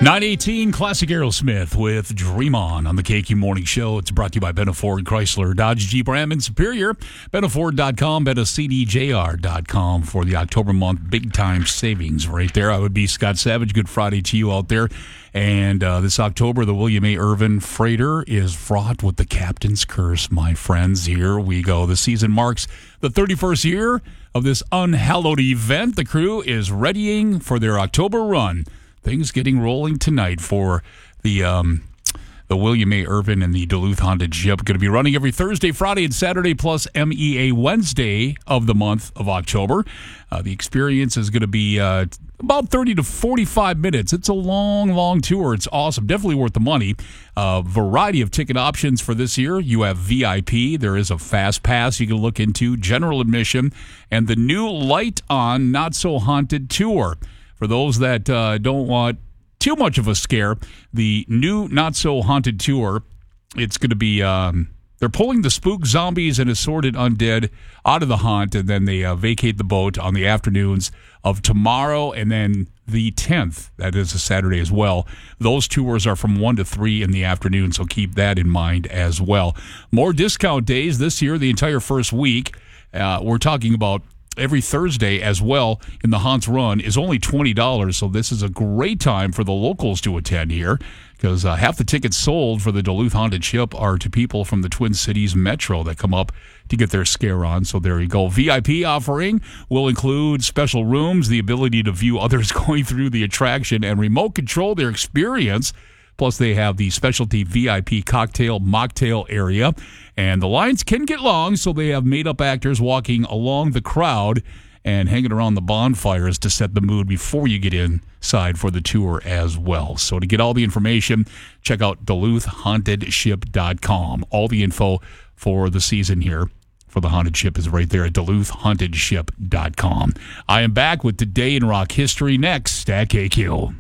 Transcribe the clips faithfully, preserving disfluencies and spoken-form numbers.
nine eighteen Classic Aerosmith with Dream On on the K Q Morning Show. It's brought to you by Benna Ford, Chrysler, Dodge, Jeep, Ram, and Superior. Benna Ford dot com, Benna C D J R dot com for the October month big-time savings right there. I would be Scott Savage. Good Friday to you out there. And uh, this October, the William A. Irvin Freighter is fraught with the captain's curse, my friends. Here we go. The season marks the thirty-first year of this unhallowed event. The crew is readying for their October run. Things getting rolling tonight for the um, the William A. Irvin and the Duluth Honda Ship. Going to be running every Thursday, Friday, and Saturday, plus M E A Wednesday of the month of October. Uh, the experience is going to be uh, about thirty to forty-five minutes. It's a long, long tour. It's awesome. Definitely worth the money. A uh, variety of ticket options for this year. You have V I P. There is a fast pass you can look into, general admission, and the new Light On Not So Haunted Tour. For those that uh, don't want too much of a scare, the new Not So Haunted Tour, it's going to be, um, they're pulling the spook zombies and assorted undead out of the haunt, and then they uh, vacate the boat on the afternoons of tomorrow, and then the tenth, that is a Saturday as well. Those tours are from one to three in the afternoon, so keep that in mind as well. More discount days this year, the entire first week. Uh, we're talking about every Thursday as well in the Haunts Run is only twenty dollars, so this is a great time for the locals to attend here because uh, half the tickets sold for the Duluth Haunted Ship are to people from the Twin Cities Metro that come up to get their scare on, so there you go. V I P offering will include special rooms, the ability to view others going through the attraction, and remote control their experience. Plus, they have the specialty V I P cocktail mocktail area. And the lines can get long, so they have made-up actors walking along the crowd and hanging around the bonfires to set the mood before you get inside for the tour as well. So to get all the information, check out Duluth Haunted Ship dot com. All the info for the season here for the Haunted Ship is right there at Duluth Haunted Ship dot com. I am back with Today in Rock History next at K Q.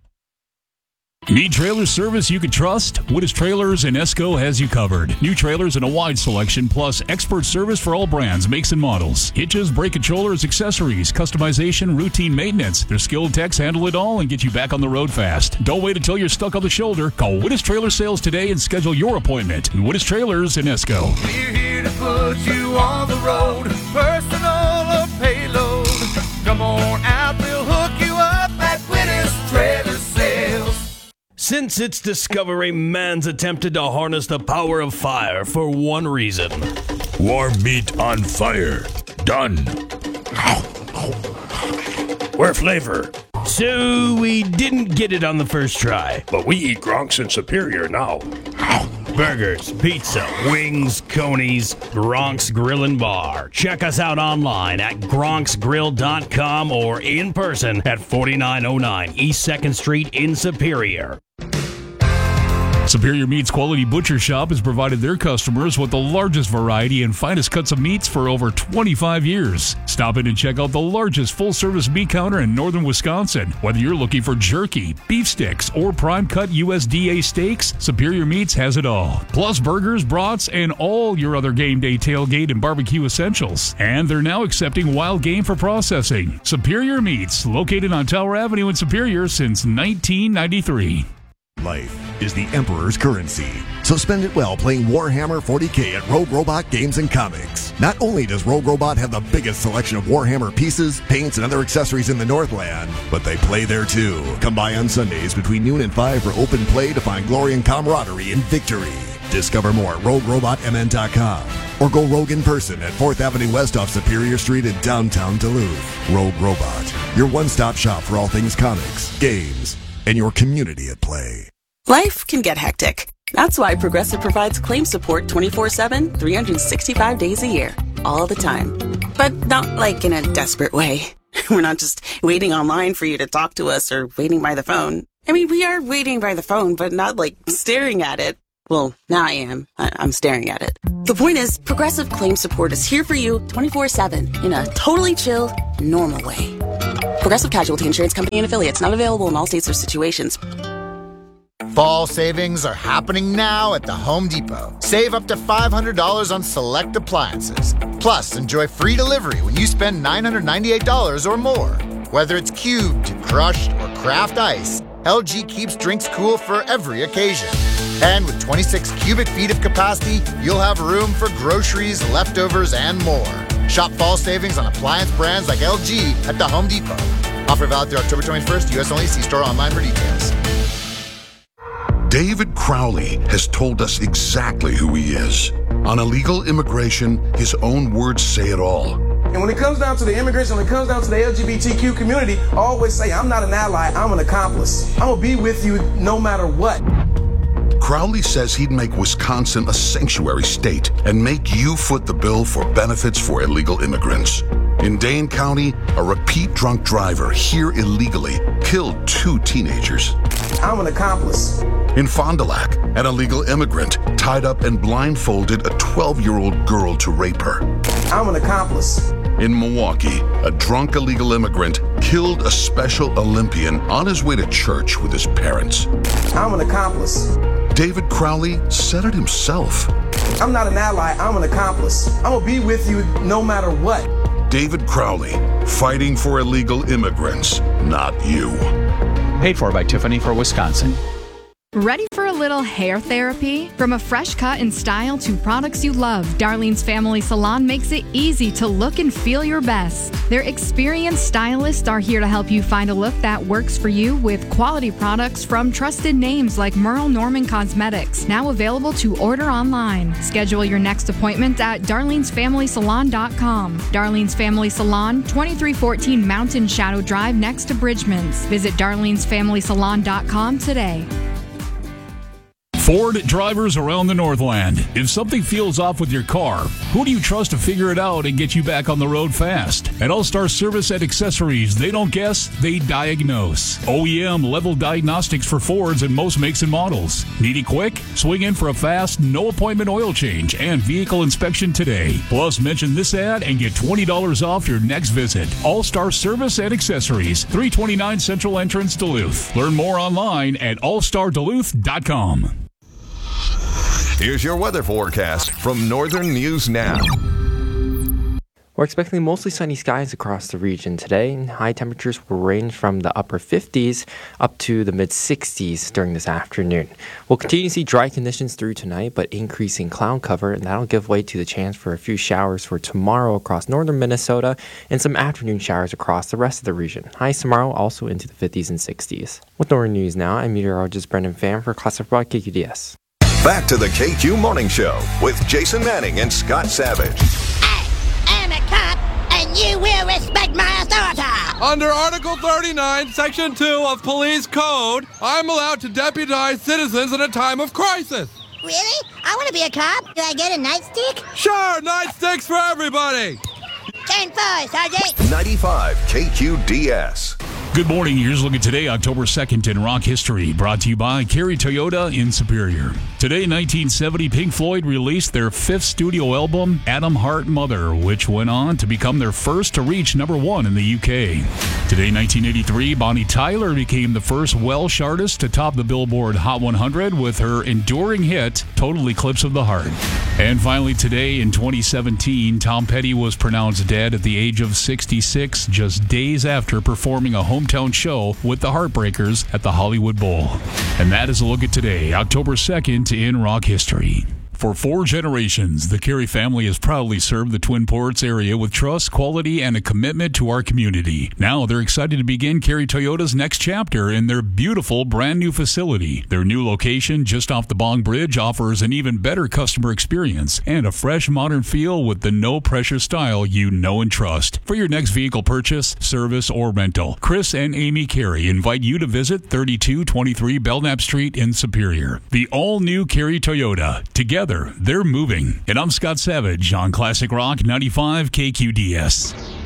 Need trailer service you can trust? Wittes Trailers in Esco has you covered. New trailers and a wide selection, plus expert service for all brands, makes, and models. Hitches, brake controllers, accessories, customization, routine maintenance. Their skilled techs handle it all and get you back on the road fast. Don't wait until you're stuck on the shoulder. Call Wittes Trailer Sales today and schedule your appointment. Wittes Trailers in Esco. We're here to put you on the road, personal or payload. Come on out, we'll hook you up at Wittes Trailer Sales. Since its discovery, man's attempted to harness the power of fire for one reason. Warm meat on fire. Done. Where flavor? So we didn't get it on the first try. But we eat Gronks in Superior now. Burgers, pizza, wings, conies, Gronk's Grill and Bar. Check us out online at gronks grill dot com or in person at forty-nine oh nine East second Street in Superior. Superior Meats Quality Butcher Shop has provided their customers with the largest variety and finest cuts of meats for over twenty-five years. Stop in and check out the largest full-service meat counter in northern Wisconsin. Whether you're looking for jerky, beef sticks, or prime-cut U S D A steaks, Superior Meats has it all. Plus burgers, brats, and all your other game day tailgate and barbecue essentials. And they're now accepting wild game for processing. Superior Meats, located on Tower Avenue in Superior since nineteen ninety-three. Life is the Emperor's currency, so spend it well playing Warhammer forty K at Rogue Robot Games and Comics. Not only does Rogue Robot have the biggest selection of Warhammer pieces, paints, and other accessories in the Northland, but they play there too. Come by on Sundays between noon and five for open play to find glory and camaraderie in victory. Discover more at rogue robot m n dot com or go rogue in person at fourth Avenue West off Superior Street in downtown Duluth. Rogue Robot, your one-stop shop for all things comics, games, and your community at play. Life can get hectic. That's why Progressive provides claim support twenty-four seven, three hundred sixty-five days a year, all the time. But not like in a desperate way. We're not just waiting online for you to talk to us or waiting by the phone. I mean, we are waiting by the phone, but not like staring at it. Well, now I am. I- I'm staring at it. The point is, Progressive claim support is here for you twenty-four seven in a totally chill, normal way. Progressive Casualty Insurance Company and Affiliates, not available in all states or situations. Fall savings are happening now at the Home Depot. Save up to five hundred dollars on select appliances. Plus, enjoy free delivery when you spend nine hundred ninety-eight dollars or more. Whether it's cubed, crushed, or craft ice, L G keeps drinks cool for every occasion. And with twenty-six cubic feet of capacity, you'll have room for groceries, leftovers, and more. Shop fall savings on appliance brands like L G at the Home Depot. Offer valid through October twenty-first. U S only. See store online for details. David Crowley has told us exactly who he is. On illegal immigration, his own words say it all. And when it comes down to the immigration, when it comes down to the L G B T Q community, I always say, I'm not an ally, I'm an accomplice. I'm gonna be with you no matter what. Crowley says he'd make Wisconsin a sanctuary state and make you foot the bill for benefits for illegal immigrants. In Dane County, a repeat drunk driver here illegally killed two teenagers. I'm an accomplice. In Fond du Lac, an illegal immigrant tied up and blindfolded a twelve-year-old girl to rape her. I'm an accomplice. In Milwaukee, a drunk illegal immigrant killed a Special Olympian on his way to church with his parents. I'm an accomplice. David Crowley said it himself. I'm not an ally, I'm an accomplice. I'm gonna be with you no matter what. David Crowley, fighting for illegal immigrants, not you. Paid for by Tiffany for Wisconsin. Ready for a little hair therapy? From a fresh cut and style to products you love, Darlene's Family Salon makes it easy to look and feel your best. Their experienced stylists are here to help you find a look that works for you with quality products from trusted names like Merle Norman Cosmetics, now available to order online. Schedule your next appointment at darlenes family salon dot com. Darlene's Family Salon, twenty-three fourteen Mountain Shadow Drive next to Bridgman's. Visit darlenes family salon dot com today. Ford drivers around the Northland. If something feels off with your car, who do you trust to figure it out and get you back on the road fast? At All-Star Service and Accessories, they don't guess, they diagnose. O E M level diagnostics for Fords and most makes and models. Need it quick? Swing in for a fast, no-appointment oil change and vehicle inspection today. Plus, mention this ad and get twenty dollars off your next visit. All-Star Service and Accessories, three twenty-nine Central Entrance, Duluth. Learn more online at all star duluth dot com. Here's your weather forecast from Northern News Now. We're expecting mostly sunny skies across the region today, and high temperatures will range from the upper fifties up to the mid-sixties during this afternoon. We'll continue to see dry conditions through tonight, but increasing cloud cover, and that'll give way to the chance for a few showers for tomorrow across northern Minnesota and some afternoon showers across the rest of the region. Highs tomorrow also into the fifties and sixties. With Northern News Now, I'm meteorologist Brendan Pham for Classic Broad K Q D S. Back to the K Q Morning Show with Jason Manning and Scott Savage. I am a cop, and you will respect my authority. Under Article thirty-nine, Section two of Police Code, I'm allowed to deputize citizens in a time of crisis. Really? I want to be a cop. Do I get a nightstick? Sure, nightsticks for everybody. ten four, Sergeant. ninety-five K Q D S. Good morning. Here's a look at today, October second in rock history, brought to you by Carey Toyota in Superior. Today, nineteen seventy, Pink Floyd released their fifth studio album, Atom Heart Mother, which went on to become their first to reach number one in the U K. Today, nineteen eighty-three, Bonnie Tyler became the first Welsh artist to top the Billboard Hot one hundred with her enduring hit, Total Eclipse of the Heart. And finally, today in twenty seventeen, Tom Petty was pronounced dead at the age of sixty-six, just days after performing a hometown show with the Heartbreakers at the Hollywood Bowl. And that is a look at today, October second in rock history. For four generations, the Carey family has proudly served the Twin Ports area with trust, quality, and a commitment to our community. Now they're excited to begin Carey Toyota's next chapter in their beautiful brand new facility. Their new location just off the Bong Bridge offers an even better customer experience and a fresh modern feel with the no-pressure style you know and trust. For your next vehicle purchase, service, or rental, Chris and Amy Carey invite you to visit thirty-two twenty-three Belknap Street in Superior. The all-new Carey Toyota. Together, they're moving. And I'm Scott Savage on Classic Rock ninety-five K Q D S.